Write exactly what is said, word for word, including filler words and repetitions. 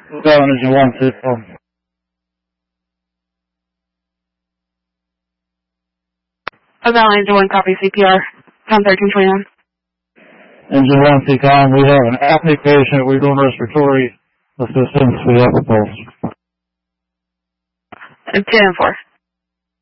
Go on engine one, two, four. About engine one, copy C P R. Time thirteen twenty-nine. Engine one, C COM, we have an apnea patient. We're doing respiratory assistance. We have a pulse. ten and four.